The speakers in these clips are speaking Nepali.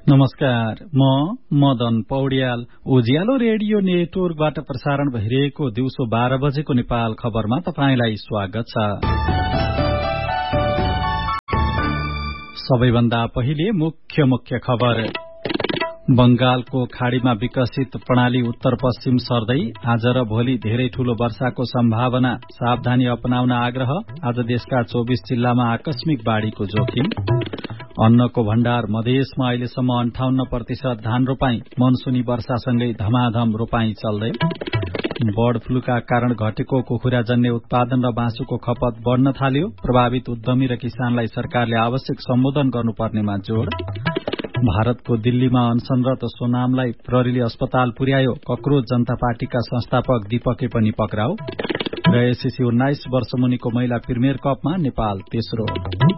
नमस्कार, म मदन पौड्याल। उज्यालो रेडियो नेटवर्कबाट प्रसारण भइरहेको दिउँसो 12 बजेको नेपाल खबरमा तपाईंलाई स्वागत छ। सबैभन्दा पहिले मुख्य खबर। बंगालको खाड़ीमा विकसित प्रणाली उत्तर पश्चिम सर्दै आज र भोलि धेरै ठूलो वर्षाको सम्भावना, सावधानी अपनाउन आग्रह। आज देशका 24 जिल्लामा आकस्मिक बाढ़ीको जोखिम। अन्नको भण्डार मधेसमा अहिलेसम्म 58% धान रोपाई, मनसुनी वर्षासँगै धमाधम रोपाई चल्दै। बर्ड फ्लूका कारण घटेको कुखुराजन्य उत्पादन र मासुको खपत बढ़न थाल्यो। प्रभावित उद्यमी र किसानलाई सरकारले आवश्यक सम्बोधन गर्नुपर्नेमा जोड़। भारतको दिल्लीमा अनशनरत सोनामलाई प्रहरीले अस्पताल पुर्यायो। कक्रोच जनता पार्टीका संस्थापक दीपके पनि पक्राउ। र एससीसी 19 वर्ष मुनिको महिला प्रिमियर कपमा नेपाल तेस्रो।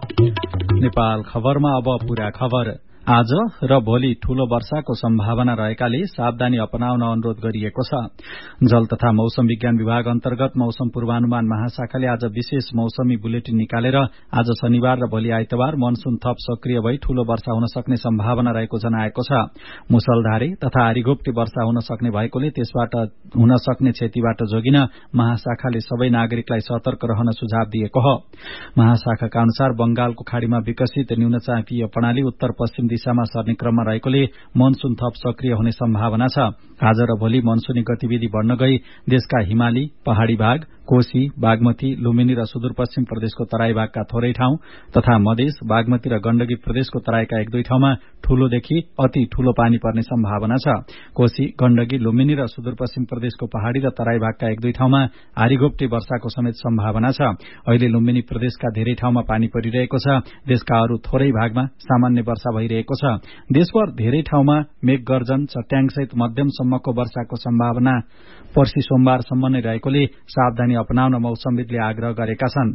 नेपाल खबरमा अब पूरा खबर। आज र भोलि ठूलो वर्षाको सम्भावना रहेकाले सावधानी अपनाउन अनुरोध गरिएको छ। जल तथा मौसम विज्ञान विभाग अन्तर्गत मौसम पूर्वानुमान महाशाखाले आज विशेष मौसमी बुलेटिन निकालेर आज शनिबार र भोलि आइतबार मनसून थप सक्रिय भई ठूलो वर्षा हुन सक्ने सम्भावना रहेको जनाएको छ। मुसलधारे तथा आरीघोप्टे वर्षा हुन सक्ने भएकोले त्यसबाट हुन सक्ने क्षतिबाट जोगिन महाशाखाले सबै नागरिकलाई सतर्क रहन सुझाव दिएको हो। महाशाखाका अनुसार बंगालको खाड़ीमा विकसित न्यूनचापीय प्रणाली उत्तर पश्चिम दिशामा सर्ने क्रममा रहेकोले मनसून थप सक्रिय हुने सम्भावना छ। आज र भोलि मनसूनी गतिविधि बढ़न गई देशका हिमाली, पहाड़ी भाग, कोशी, बागमती, लुम्बिनी र सुदूरपश्चिम प्रदेशको तराई भागका थोरै ठाउँ तथा मधेस, बागमती र गण्डकी प्रदेशको तराईका 1-2 ठाउँमा ठूलोदेखि अति ठूलो पानी पर्ने सम्भावना छ। कोशी, गण्डकी, लुम्बिनी र सुदूरपश्चिम प्रदेशको पहाड़ी र तराई भागका 1-2 ठाउँमा आरीघोप्टे वर्षाको समेत सम्भावना छ। अहिले लुम्बिनी प्रदेशका धेरै ठाउँमा पानी परिरहेको छ। देशका अरू थोरै भागमा सामान्य वर्षा भइरहेको छ। देशभर धेरै ठाउँमा मेघगर्जन, चट्याङसहित मध्यमसम्मको वर्षाको सम्भावना पर्सि सोमबारसम्म नै रहेकोले सावधानी अपनाउन मौसमविदले आग्रह गरेका छन्।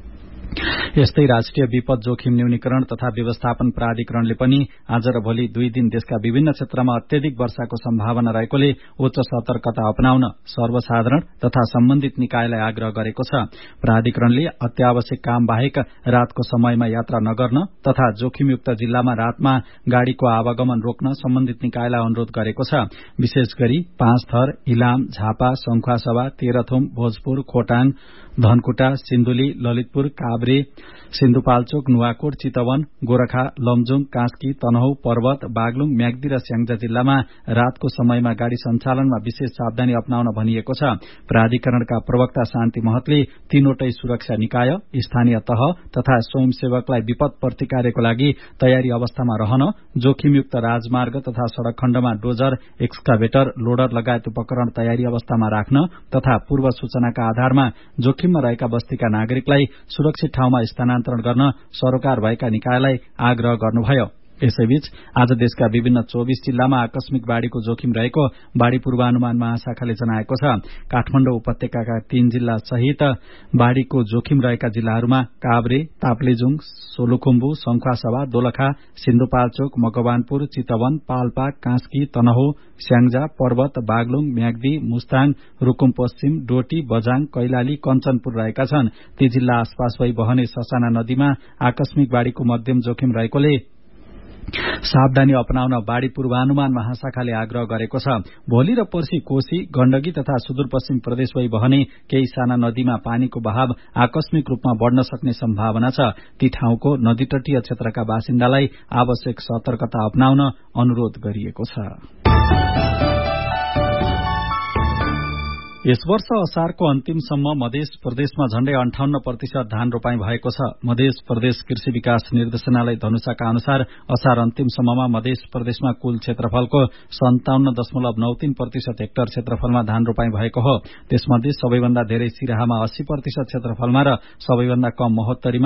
यस्तै राष्ट्रिय विपद जोखिम न्यूनीकरण तथा व्यवस्थापन प्राधिकरणले पनि आज र भोलि 2 दिन देशका विभिन्न क्षेत्रमा अत्यधिक वर्षाको सम्भावना रहेकोले उच्च सतर्कता अपनाउन सर्वसाधारण तथा सम्बन्धित निकायलाई आग्रह गरेको छ। प्राधिकरणले अत्यावश्यक काम बाहेक रातको समयमा यात्रा नगर्न तथा जोखिमयुक्त जिल्लामा रातमा गाड़ीको आवागमन रोक्न सम्बन्धित निकायलाई अनुरोध गरेको छ। विशेष गरी पाँचथर, इलाम, झापा, संखुवासभा, तेह्रथुम, भोजपुर, खोटाङ, धनकुटा, सिन्धुली, ललितपुर, काभ्रे, सिन्धुपाल्चोक, नुवाकोट, चितवन, गोरखा, लमजुङ, कास्की, तनहुँ, पर्वत, बागलुङ, म्याग्दी र स्याङ्जा जिल्लामा रातको समयमा गाड़ी सञ्चालनमा विशेष सावधानी अपनाउन भनिएको छ। प्राधिकरणका प्रवक्ता शान्ति महतले तीनवटै सुरक्षा निकाय, स्थानीय तह तथा स्वयंसेवकलाई विपद प्रतिकारको लागि तयारी अवस्थामा रहन, जोखिमयुक्त राजमार्ग तथा सड़क खण्डमा डोजर, एक्सकाभेटर, लोडर लगायत उपकरण तयारी अवस्थामा राख्न तथा पूर्व सूचनाका आधारमा जोखिममा रहेका बस्तीका नागरिकलाई सुरक्षित ठाउँमा स्थानान्तरण गर्न सरोकार भएका निकायलाई आग्रह गर्नुभयो। यसैबीच आज देशका विभिन्न 24 जिल्लामा आकस्मिक बाढ़ीको जोखिम रहेको बाढ़ी पूर्वानुमान महाशाखाले जनाएको छ। काठमाडौँ उपत्यकाका 3 जिल्ला सहित बाढ़ीको जोखिम रहेका जिल्लाहरूमा काभ्रे, ताप्लेजुङ, सोलुखुम्बु, संखुवासभा, दोलखा, सिन्धुपाल्चोक, मकवानपुर, चितवन, पाल्पा, कास्की, तनहुँ, स्याङ्जा, पर्वत, बागलुङ, म्याग्दी, मुस्ताङ, रुकुम पश्चिम, डोटी, बझाङ, कैलाली, कञ्चनपुर रहेका छन्। ती जिल्ला आसपास भई बहने ससाना नदीमा आकस्मिक बाढ़ीको मध्यम जोखिम रहेकोले सावधानी अपनाउन बाढ़ी पूर्वानुमान महाशाखाले आग्रह गरेको छ। भोलि र पर्सि कोशी, गण्डकी तथा सुदूरपश्चिम प्रदेश भई बहने केही साना नदीमा पानीको बहाव आकस्मिक रूपमा बढ़न सक्ने सम्भावना छ। ती ठाउँको नदीतटीय क्षेत्रका बासिन्दालाई आवश्यक सतर्कता अपनाउन अनुरोध गरिएको छ। यस वर्ष असारको अन्तिमसम्म मध्य प्रदेशमा झण्डै 58% धान रोपाई भएको छ। मध्य प्रदेश कृषि विकास निर्देशनालय धनुषाका अनुसार असार अन्तिमसम्ममा मध्य प्रदेशमा कुल क्षेत्रफलको 57.93% हेक्टर क्षेत्रफलमा धान रोपाई भएको हो। त्यसमध्ये सबैभन्दा धेरै सिराहामा 80% क्षेत्रफलमा र सबैभन्दा कम महोत्तरीमा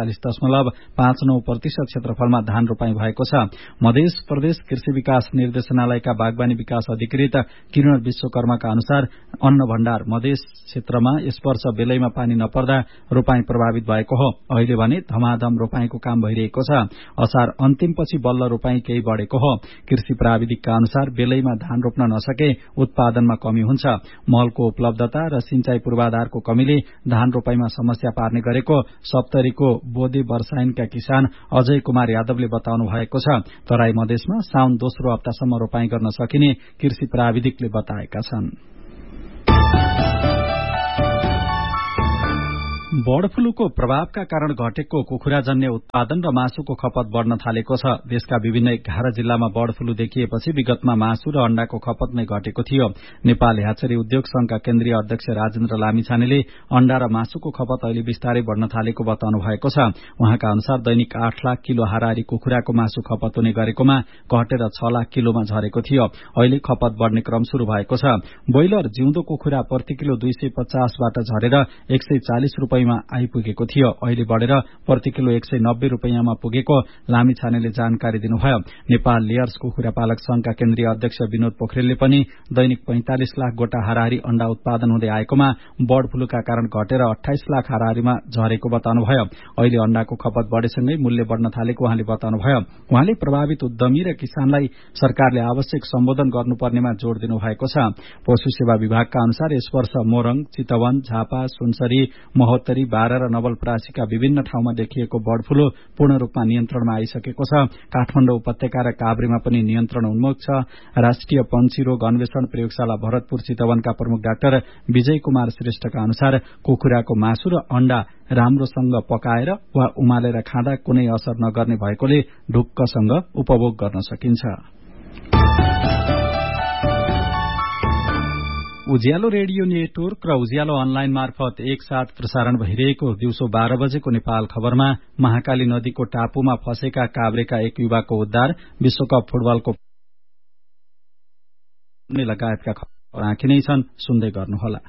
39.59% क्षेत्रफलमा धान रोपाई भएको छ। मध्य प्रदेश कृषि विकास निर्देशनालयका बागवानी विकास अधिकृत किरण विश्वकर्माका अनुसार अन्न भण्डार मधेस क्षेत्रमा यस वर्ष बेलैमा पानी नपर्दा रोपाई प्रभावित भएको हो। अहिले भने धमाधम रोपाईको काम भइरहेको छ। असार अन्तिमपछि बल्ल रोपाई केही बढ़ेको हो। कृषि प्राविधिकका अनुसार बेलैमा धान रोप्न नसके उत्पादनमा कमी हुन्छ। मलको उपलब्धता र सिंचाई पूर्वाधारको कमीले धान रोपाईमा समस्या पार्ने गरेको सप्तरीको बोदे वर्षाइनका किसान अजय कुमार यादवले बताउनु भएको छ। तराई मधेसमा साउन दोस्रो हप्तासम्म रोपाई गर्न सकिने कृषि प्राविधिकले बताएका छन्। बर्ड फ्लूको प्रभावका कारण घटेको कुखुराजन्य उत्पादन र मासुको खपत बढ़न थालेको छ। देशका विभिन्न 11 जिल्लामा बर्ड फ्लू देखिएपछि विगतमा मासु र अण्डाको खपत नै घटेको थियो। नेपाल ह्याचरी उद्योग संघका केन्द्रीय अध्यक्ष राजेन्द्र लामिछानेले अण्डा र मासुको खपत अहिले बिस्तारै बढ़न थालेको बताउनु भएको छ। उहाँका अनुसार दैनिक 8 लाख किलो हाराहारी कुखुराको मासु खपत हुने गरेकोमा घटेर 6 लाख किलोमा झरेको थियो। अहिले खपत बढ़ने क्रम शुरू भएको छ। ब्रोइलर जिउँदो कुखुरा प्रति किलो 250 बाट झरेर 140 रुपैयाँमा आइपुगेको थियो। अहिले बढ़ेर प्रति किलो 190 रुपैयाँमा पुगेको लामिछानेले जानकारी दिनुभयो। नेपाल लेयर्स कुखुरा पालक संघका केन्द्रीय अध्यक्ष विनोद पोखरेलले पनि दैनिक 45 लाख गोटा हाराहारी अण्डा उत्पादन हुँदै आएकोमा बर्ड फ्लूका कारण घटेर 28 लाख हाराहारीमा झरेको बताउनुभयो। अहिले अण्डाको खपत बढ़ेसँगै मूल्य बढ़न थालेको उहाँले बताउनुभयो। उहाँले प्रभावित उद्यमी र किसानलाई सरकारले आवश्यक सम्बोधन गर्नुपर्नेमा जोड़ दिनुभएको छ। पशु सेवा विभागका अनुसार यस वर्ष मोरङ, चितवन, झापा, सुनसरी, महोत्तरी, बारा र नवलपरासीका विभिन्न ठाउँमा देखिएको बर्ड फ्लू पूर्ण रूपमा नियन्त्रणमा आइसकेको छ। काठमाडौँ उपत्यका र काभ्रेमा पनि नियन्त्रण उन्मुख छ। राष्ट्रिय पंक्षी रोग अन्वेषण प्रयोगशाला भरतपुर चितवनका प्रमुख डाक्टर विजय कुमार श्रेष्ठका अनुसार कुखुराको मासु र अण्डा राम्रोसँग पकाएर वा उमालेर खाँदा कुनै असर नगर्ने भएकोले ढुक्कसँग उपभोग गर्न सकिन्छ। उज्यालो रेडियो नेटवर्क र उज्यालो अनलाइन मार्फत एकसाथ प्रसारण भइरहेको दिउँसो 12 बजेको नेपाल खबरमा महाकाली नदीको टापुमा फँसेका काभ्रेका एक युवाको उद्धार, विश्वकप फुटबलको लगायतका खबर आँखी नै छन्। सुन्दै गर्नुहोला।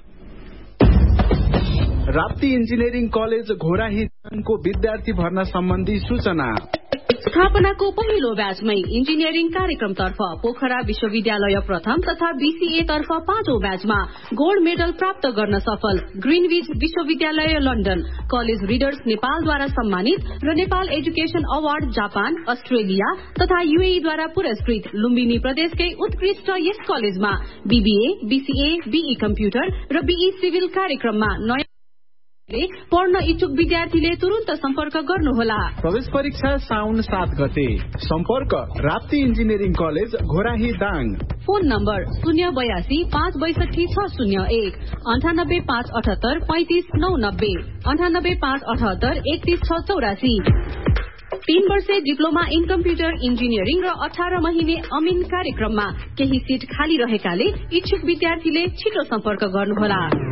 राप्ती इन्जिनियरिङ कलेज घोराहीको विद्यार्थी भर्ना सम्बन्धी सूचना। स्थापनाको पहिलो ब्याचमै इन्जिनियरिङ कार्यक्रमतर्फ पोखरा विश्वविद्यालय प्रथम तथा बीसीए तर्फ 5औं ब्याचमा गोल्ड मेडल प्राप्त गर्न सफल ग्रीनविच विश्वविद्यालय लन्डन, कलेज रिडर्स नेपालद्वारा सम्मानित र Nepal education award Japan, Australia तथा यूएई द्वारा पुरस्कृत लुम्बिनी प्रदेशकै उत्कृष्ट यस कलेजमा बीबीए, बीसीए, बीई कम्प्युटर र बीई सिभिल कार्यक्रममा नयाँ पढ्न इच्छुक विद्यार्थीले तुरन्त सम्पर्क गर्नुहोला। प्रवेश परीक्षा साउन 7 गते। सम्पर्क Rapti engineering college Ghorahi Dang. Phone number 082 562 601 98 578 35 990 98 578 31 684। 3 वर्षे डिप्लोमा इन कम्प्युटर इन्जिनियरिङ र 18 महिने अमिन कार्यक्रममा केही सीट खाली रहेकाले इच्छुक विद्यार्थीले छिटो सम्पर्क गर्नुहोला।